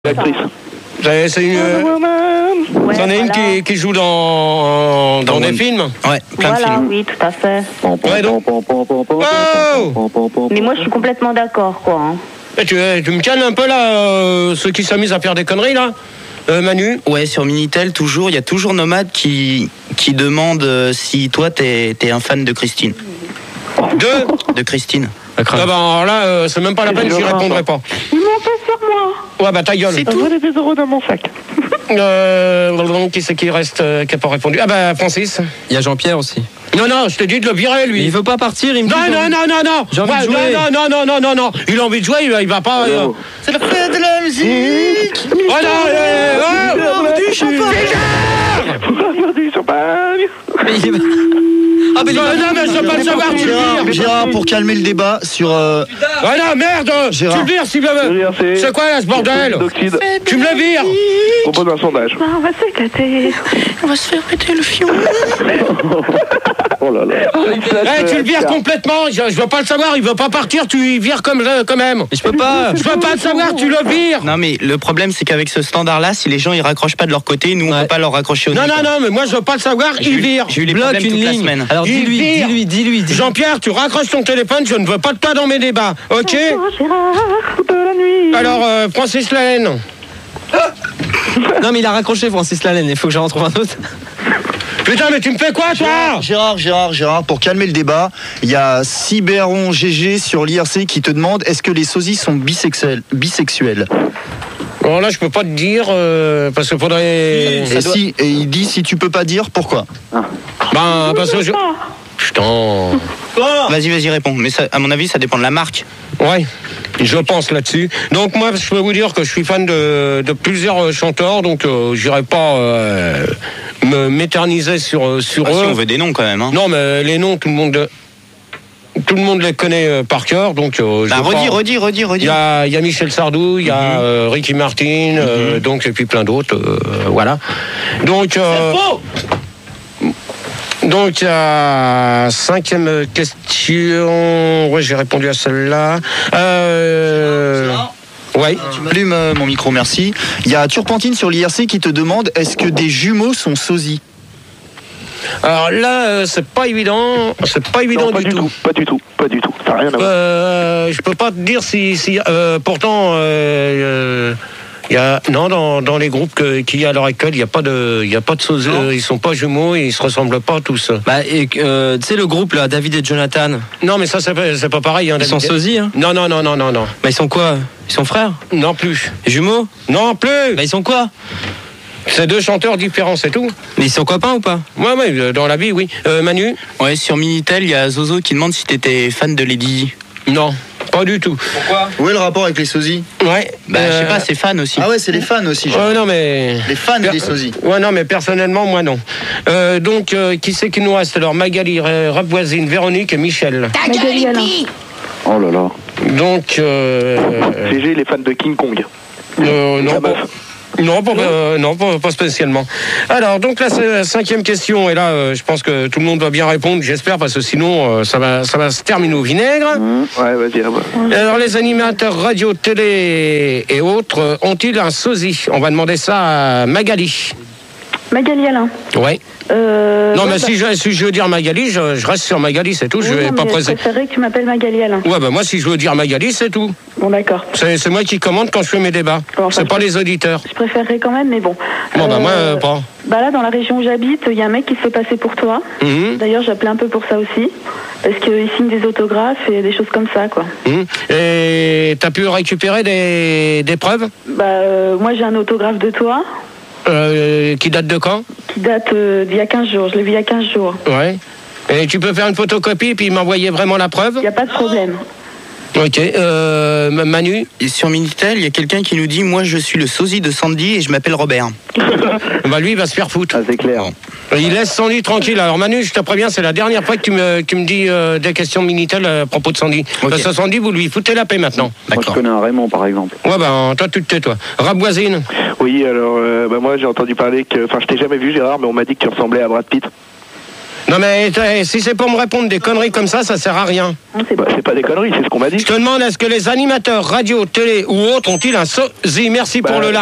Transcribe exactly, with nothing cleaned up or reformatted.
L'actrice. C'est, c'est une. Ouais, c'en est une voilà. qui, qui joue dans, dans, dans des films. Ouais, plein Voilà, de films. oui, tout à fait. Ouais, donc. Oh Mais moi, je suis complètement d'accord, quoi. Hein. Et tu, tu me calmes un peu là, euh, ceux qui s'amusent à faire des conneries là, euh, Manu. Ouais, sur Minitel, toujours, il y a toujours Nomade qui, qui demande euh, si toi, t'es, t'es un fan de Christine. De De Christine. Ah bah alors là, euh, c'est même pas la peine, j'y répondrai pas. Ils m'ont fait sur moi. Ouais, bah ta gueule. C'est Je vois des euros dans mon sac. Euh, qui c'est qui reste, euh, qui a pas répondu? Ah bah Francis. Il y a Jean-Pierre aussi. Non, non, je t'ai dit de le virer lui. Il veut pas partir, il me dit. Non, j'ai non, envie- non, non, non. J'ai envie de Ouais, jouer. Non, non, non, non, non, non. Il a envie de jouer, il va, il va pas. euh, Oh. C'est la fête de la musique. Oh non, euh, oh, du champagne. Pourquoi faire du champagne? Mais il va- Ah, mais il non, va- non, mais je veux pas le savoir, tu le Gérard, vires. Gérard, pour calmer le débat sur... euh, Ouais, non, merde. Gérard. Tu le vires s'il Je veux veut. dire, c'est- C'est quoi là ce bordel? D'oxyde. Tu me le vires. Je propose un sondage. Bah, on va s'éclater. On va se faire péter le fion. Oh là là. Eh, tu le vires complètement. Je, je veux pas le savoir. Il veut pas partir. Tu y vires comme quand même. Mais je peux pas. Je veux pas le savoir. Tu le vires. Non, mais le problème, c'est qu'avec ce standard-là, si les gens ils raccrochent pas de leur côté, nous on Ouais. peut pas leur raccrocher au Non, nez, non, quoi. non. Mais moi je veux pas le savoir. J'ai Il eu- vire. J'ai eu les Bloque problèmes une toute la ligne. semaine. Alors Il dis-lui, vire. dis-lui, dis-lui. dis-lui. Jean-Pierre, tu raccroches ton téléphone. Je ne veux pas de toi dans mes débats. Ok? Oh, Gérard. De la nuit. Alors, euh, Francis Lahaine. Non, mais il a raccroché Francis Lalanne, il faut que j'en retrouve un autre. Putain, mais tu me fais quoi, toi? Gérard, Gérard, Gérard, pour calmer le débat, il y a Cyberon G G sur l'I R C qui te demande est-ce que les sosies sont bisexuels, bisexuels Bon, là, je peux pas te dire, euh, parce qu'il faudrait. et, si, et il dit si tu peux pas dire pourquoi. Ben, parce que je. Putain. Vas-y, vas-y, réponds. Mais ça, à mon avis, ça dépend de la marque. Ouais, je pense là-dessus. Donc moi, je peux vous dire que je suis fan de, de plusieurs euh, chanteurs, donc euh, j'irai pas euh, me m'éterniser sur euh, sur Ah, eux. si on veut des noms quand même. Hein. Non, mais les noms, tout le monde, tout le monde les connaît euh, par cœur, donc. Euh, je Bah, veux redis, pas- redis, redis, Il redis. y a, il y a Michel Sardou, il y a Mhm. euh, Ricky Martin, euh, donc et puis plein d'autres, euh, voilà. Donc. Euh, Donc, euh, cinquième question. Ouais, j'ai répondu à celle-là. Euh, ouais. Plume euh, mon micro, merci. Il y a Turpentine sur l'I R C qui te demande est-ce que des jumeaux sont sosies? Alors là, euh, c'est pas évident. C'est pas évident Non, pas du, du tout. Pas du tout. Pas du tout. Ça n'a rien à voir. Euh, je peux pas te dire si, si euh, pourtant, euh, euh, il y a non dans, dans les groupes que, qu'il y a à l'heure actuelle, il y a pas de, il y a pas de sosie, euh, ils sont pas jumeaux, et ils se ressemblent pas tous. Bah, et euh, tu sais, le groupe là, David et Jonathan, Non, mais ça c'est pas, c'est pas pareil. Hein, ils sont David. sosies, hein. Non, non, non, non, non, non, Bah, ils sont quoi? Ils sont frères? non plus, Jumeaux? non plus. Bah, ils sont quoi? C'est deux chanteurs différents, c'est tout. Mais ils sont copains ou pas? Ouais, ouais, euh, dans la vie, oui. Euh, Manu? Ouais, sur Minitel, il y a Zozo qui demande si t'étais fan de Lady. Non, pas du tout. Où est le rapport avec les sosies? Ouais. Bah, je sais euh, pas, c'est fan aussi. Ah ouais, c'est les fans aussi. Gérard. Ouais, non, mais. Les fans des sosies. Ouais, non, mais personnellement, moi, non. Euh, donc, euh, qui c'est qui nous reste alors? Magali, euh, Rapvoisine, Véronique et Michel. Magali Alain. Oh là là. Donc, euh, C G, les fans de King Kong. euh, non, La pas, meuf. non, pas, euh, non pas, pas spécialement. Alors, donc la c- cinquième question, et là, euh, je pense que tout le monde va bien répondre, j'espère, parce que sinon, euh, ça va, ça va se terminer au vinaigre. Mmh. Ouais, vas-y. Ouais. Alors, les animateurs radio, télé et autres euh, ont-ils un sosie? On va demander ça à Magali. Magali Alain. Ouais. Euh, Non, ouais, mais bah, si je, si je veux dire Magali, je, je reste sur Magali, c'est tout. oui, je vais non, pas mais présenter. Je préférerais que tu m'appelles Magali Alain. Ouais, bah moi, si je veux dire Magali, c'est tout. Bon, d'accord. C'est, c'est moi qui commande quand je fais mes débats. Bon, enfin, c'est pas je- les auditeurs. Je préférerais quand même, mais bon. Bon, bah Euh, moi, euh, pas. Bah là, dans la région où j'habite, il y a un mec qui se fait passer pour toi. Mhm, D'ailleurs, j'appelais un peu pour ça aussi. Parce qu'il signe des autographes et des choses comme ça, quoi. mhm. Et t'as pu récupérer des, des preuves Bah, euh, moi, j'ai un autographe de toi euh, qui datent de quand? qui date euh, d'il y a quinze jours. Je l'ai vu il y a quinze jours. Ouais. Et tu peux faire une photocopie puis m'envoyer vraiment la preuve? Il n'y a pas de problème. Ok. Euh, Manu? Et sur Minitel, il y a quelqu'un qui nous dit moi je suis le sosie de Sandy et je m'appelle Robert. Bah lui, il va se faire foutre. Ah, c'est clair. Il laisse Sandy tranquille. Alors Manu, je te préviens, c'est la dernière fois que tu me, tu me dis euh, des questions Minitel à propos de Sandy. Ok. Parce que Sandy, vous lui foutez la paix maintenant. Moi, je connais un Raymond, par exemple. Ouais, ben toi, tu te tais, toi. Rapvoisine? Oui, alors, euh, bah, moi, j'ai entendu parler que. Enfin, je t'ai jamais vu, Gérard, mais on m'a dit que tu ressemblais à Brad Pitt. Non mais t'as- si c'est pour me répondre des conneries comme ça, ça sert à rien. Non, c'est Bah, c'est pas des conneries, c'est ce qu'on m'a dit. Je te demande, est-ce que les animateurs radio, télé ou autres ont-ils un sosie? Merci Bah, pour le